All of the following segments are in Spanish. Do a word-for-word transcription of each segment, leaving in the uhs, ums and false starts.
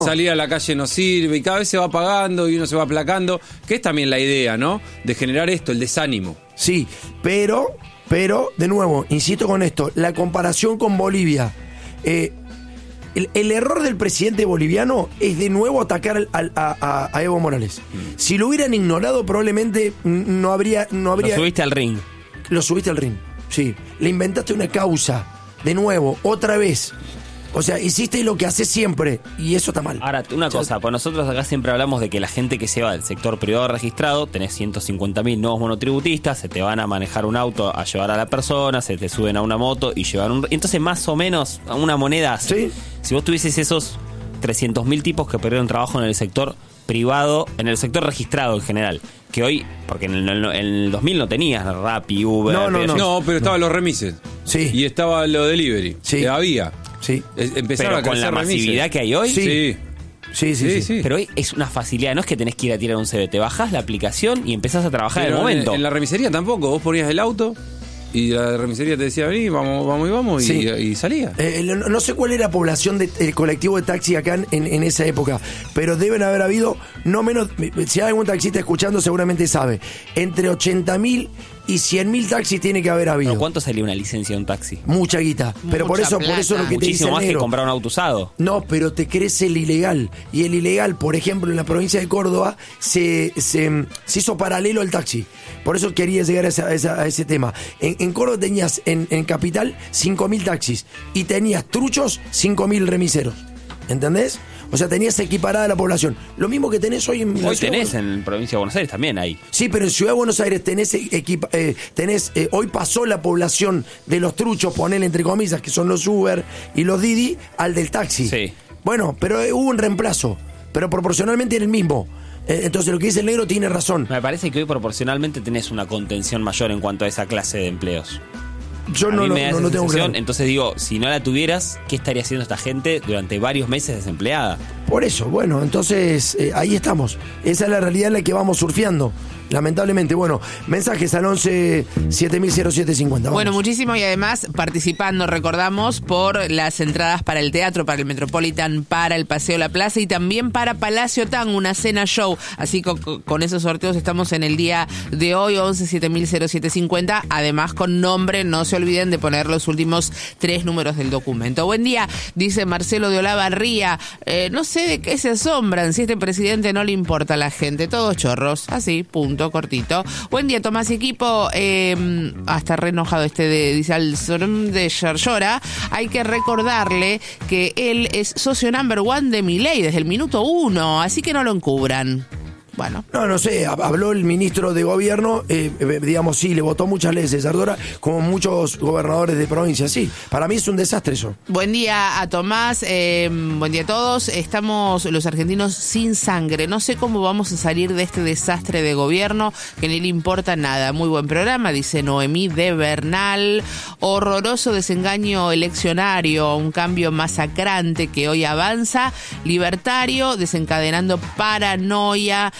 salir a la calle no sirve y cada vez se va apagando y uno se va aplacando, que es también la idea, ¿no? De generar esto, el desánimo. Sí, pero, pero, de nuevo, insisto con esto, la comparación con Bolivia. Eh, el, el error del presidente boliviano es de nuevo atacar al, al, a, a Evo Morales. Mm. Si lo hubieran ignorado, probablemente no habría, no habría... Lo subiste al ring. Lo subiste al ring, sí. Le inventaste una causa, de nuevo, otra vez. O sea, hiciste lo que haces siempre y eso está mal. Ahora, una cosa, pues nosotros acá siempre hablamos de que la gente que se va del sector privado registrado, tenés ciento cincuenta mil nuevos monotributistas, se te van a manejar un auto a llevar a la persona, se te suben a una moto y llevan un... Entonces, más o menos, una moneda... Sí. Si vos tuvieses esos trescientos mil tipos que perdieron trabajo en el sector privado, en el sector registrado en general, que hoy, porque en el, en el dos mil no tenías Rappi, Uber... No, no, no. No, pero estaban no. los remises. Sí. Y estaba lo delivery. Sí. Que había. Sí. Empezaron a con la masividad que hay hoy. Sí. Sí. Sí, sí, sí, sí, sí. Pero hoy es una facilidad, no es que tenés que ir a tirar un C V, te bajás la aplicación y empezás a trabajar en el momento. En, en la remisería tampoco, vos ponías el auto y la remisería te decía, vení, vamos, vamos y vamos, sí. y, y salía. Eh, no, no sé cuál era la población del de, colectivo de taxi acá en, en esa época, pero deben haber habido, no menos, si hay algún taxista escuchando seguramente sabe, entre ochenta mil y cien mil taxis tiene que haber habido. ¿Pero cuánto salía una licencia de un taxi? Mucha guita. Pero Mucha por eso, plata. por eso lo que Muchísimo te dice el más negro. que comprar un auto usado. No, pero te crece el ilegal. Y el ilegal, por ejemplo, en la provincia de Córdoba, se, se, se hizo paralelo al taxi. Por eso quería llegar a, esa, a, esa, a ese tema. En, en Córdoba tenías, en, en Capital, cinco mil taxis. Y tenías truchos, cinco mil remiseros. ¿Entendés? O sea, tenías equiparada la población. Lo mismo que tenés hoy en... Hoy tenés en provincia de Buenos Aires también ahí. Sí, pero en Ciudad de Buenos Aires tenés, equipa, eh, tenés eh, hoy pasó la población de los truchos, ponele entre comillas, que son los Uber y los Didi, al del taxi. Sí. Bueno, pero eh, hubo un reemplazo, pero proporcionalmente era el mismo. Eh, entonces lo que dice el negro tiene razón. Me parece que hoy proporcionalmente tenés una contención mayor en cuanto a esa clase de empleos. Yo a no, mí no, me da no, esa no tengo sensación, claro. entonces digo, si no la tuvieras, ¿qué estaría haciendo esta gente durante varios meses desempleada? Por eso, bueno, entonces eh, ahí estamos. Esa es la realidad en la que vamos surfeando. Lamentablemente, bueno, mensajes al once siete mil cero siete cincuenta. Vamos. Bueno, muchísimo y además participando, recordamos, por las entradas para el teatro, para el Metropolitan, para el Paseo La Plaza y también para Palacio Tango, una cena show. Así que con, con esos sorteos estamos en el día de hoy, once siete mil cero siete cincuenta. Además, con nombre, no se olviden de poner los últimos tres números del documento. Buen día, dice Marcelo de Olavarría. Eh, no sé de qué se asombran, si a este presidente no le importa a la gente. Todos chorros, así, punto. Cortito. Buen día, Tomás y equipo. Eh, hasta re enojado este de, dice al Sorum de Yarlora. Hay que recordarle que él es socio number one de Milei desde el minuto uno, así que no lo encubran. Bueno. No, no sé, habló el ministro de gobierno, eh, digamos, sí, le votó muchas leyes, Ardora, como muchos gobernadores de provincia, sí. Para mí es un desastre eso. Buen día a Tomás, eh, buen día a todos. Estamos los argentinos sin sangre. No sé cómo vamos a salir de este desastre de gobierno que ni le importa nada. Muy buen programa, dice Noemí de Bernal. Horroroso desengaño eleccionario, un cambio masacrante que hoy avanza. Libertario, desencadenando paranoia.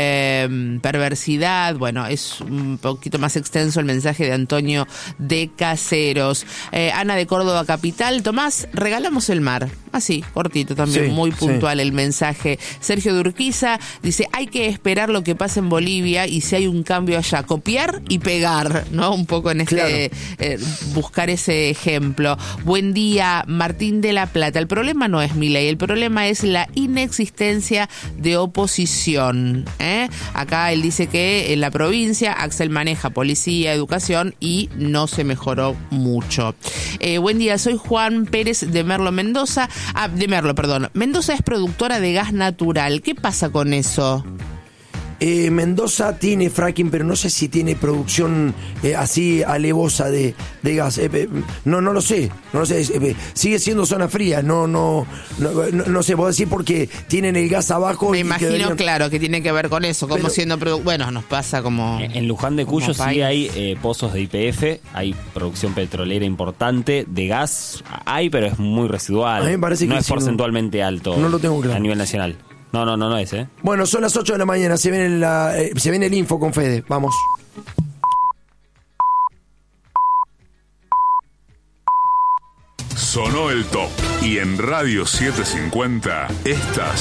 Eh, perversidad, bueno, es un poquito más extenso el mensaje de Antonio de Caseros. Eh, Ana de Córdoba Capital. Tomás, regalamos el mar. Así, cortito también, sí, muy puntual sí. el mensaje. Sergio de Urquiza dice, hay que esperar lo que pasa en Bolivia y si hay un cambio allá, copiar y pegar, ¿no? Un poco en este, claro. eh, buscar ese ejemplo. Buen día, Martín de la Plata. El problema no es Milei, el problema es la inexistencia de oposición. ¿Eh? Acá él dice que en la provincia Axel maneja policía, educación y no se mejoró mucho. Eh, buen día, soy Juan Pérez de Merlo Mendoza. Ah, de Merlo, perdón. Mendoza es productora de gas natural. ¿Qué pasa con eso? Eh, Mendoza tiene fracking, pero no sé si tiene producción eh, así alevosa de, de gas. Eh, eh, no, no lo sé. No lo sé. Eh, sigue siendo zona fría. No, no, no, no, no sé. Puedo decir porque tienen el gas abajo. Me y imagino, deberían... claro, que tiene que ver con eso. Como Pero... siendo produ- bueno, nos pasa como. En, en Luján de Cuyo sí país. hay eh, pozos de Y P F, hay producción petrolera importante, de gas hay, pero es muy residual. A mí me parece no que es sí, porcentualmente no, alto. no lo tengo claro. A nivel nacional. No, no, no, no es, ¿eh? Bueno, son las ocho de la mañana. Se viene, la, eh, se viene el info con Fede. Vamos. Sonó el top. Y en Radio setecientos cincuenta, estas